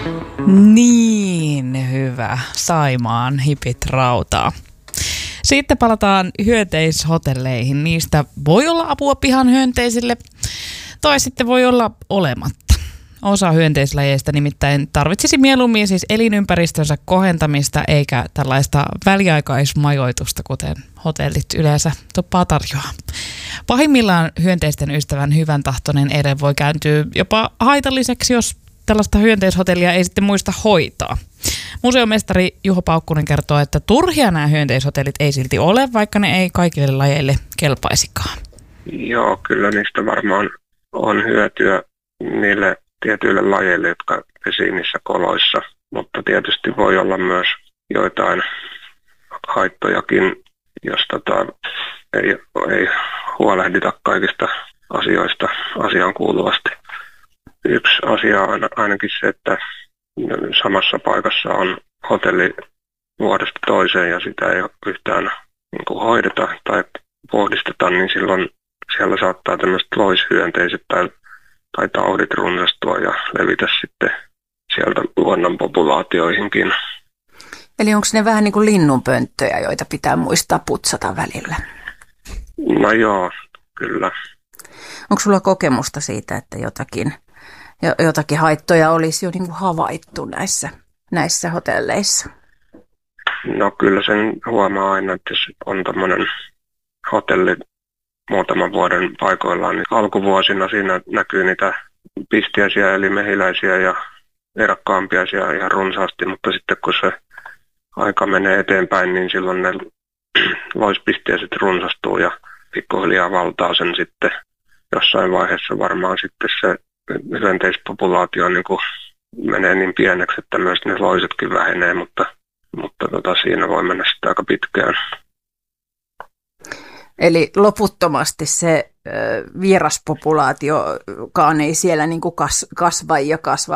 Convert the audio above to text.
Niin hyvä. Saimaan hipit rautaa. Sitten palataan hyönteishotelleihin. Niistä voi olla apua pihan hyönteisille, tai sitten voi olla olematta. Osa hyönteislajeista nimittäin tarvitsisi mieluummin siis elinympäristönsä kohentamista eikä tällaista väliaikaismajoitusta, kuten hotellit yleensä tuppaa tarjoaa. Pahimmillaan hyönteisten ystävän hyvän tahtoinen ere voi kääntyä jopa haitalliseksi, jos tällaista hyönteishotellia ei sitten muista hoitaa. Museomestari Juho Paukkunen kertoo, että turhia nämä hyönteishotellit ei silti ole, vaikka ne ei kaikille lajeille kelpaisikaan. Joo, kyllä niistä varmaan on hyötyä niille tietyille lajeille, jotka pesii niissä koloissa, mutta tietysti voi olla myös joitain haittojakin, jos ei huolehdita kaikista asioista asiaan kuuluvasti. Yksi asia on ainakin se, että samassa paikassa on hotelli vuodesta toiseen ja sitä ei yhtään hoideta tai puhdisteta, niin silloin siellä saattaa tämmöiset loishyönteiset tai taudit runsastua ja levitä sitten sieltä luonnon populaatioihinkin. Eli onko ne vähän niin kuin linnunpönttöjä, joita pitää muistaa putsata välillä? No joo, kyllä. Onko sulla kokemusta siitä, että jotakin haittoja olisi jo niin kuin havaittu näissä hotelleissa? No kyllä sen huomaa aina, että jos on tämmöinen hotelli muutaman vuoden paikoillaan, niin alkuvuosina siinä näkyy niitä pistiäisiä eli mehiläisiä ja erakkaampiaisia ihan runsaasti, mutta sitten kun se aika menee eteenpäin, niin silloin ne loispistiäiset runsastuu ja pikkuhiljaa valtaa sen sitten jossain vaiheessa varmaan sitten se hyönteispopulaatio niin kuin menee niin pieneksi, että myös ne loisetkin vähenee, mutta siinä voi mennä sitten aika pitkään. Eli loputtomasti se vieraspopulaatiokaan ei siellä niin kuin kasva